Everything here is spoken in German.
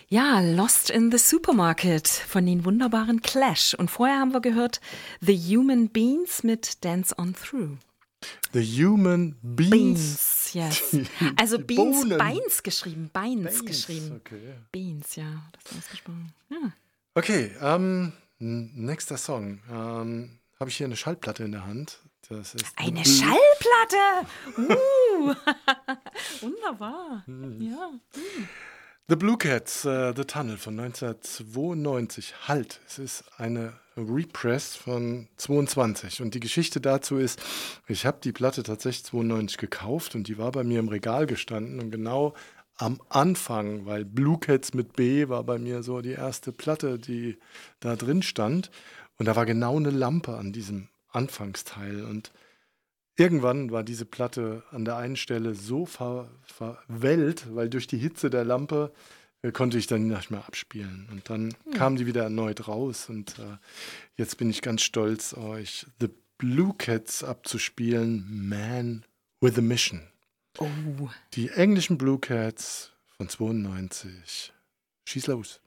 Ja, Lost in the Supermarket von den wunderbaren Clash. Und vorher haben wir gehört The Human Beans mit Dance on Through. The Human Beans. Beans, yes. Also Die Beans, Bohnen. Beins geschrieben. Beins Beans, geschrieben. okay. Beans, ja, das ist ausgesprochen. Ja. Okay, nächster Song. Habe ich hier eine Schallplatte in der Hand. Das ist Eine Schallplatte! Wunderbar. Ja. The Blue Cats, The Tunnel von 1992. Halt, es ist eine Repress von 22. Und die Geschichte dazu ist, ich habe die Platte tatsächlich 92 gekauft und die war bei mir im Regal gestanden. Und genau am Anfang, weil Blue Cats mit B war bei mir so die erste Platte, die da drin stand. Und da war genau eine Lampe an diesem Anfangsteil. Und irgendwann war diese Platte an der einen Stelle so verwellt, weil durch die Hitze der Lampe konnte ich dann nicht mehr abspielen. Und dann kam die wieder erneut raus. Und jetzt bin ich ganz stolz, euch The Blue Cats abzuspielen, Man with a Mission. Oh. Die englischen Blue Cats von 92. Schieß los.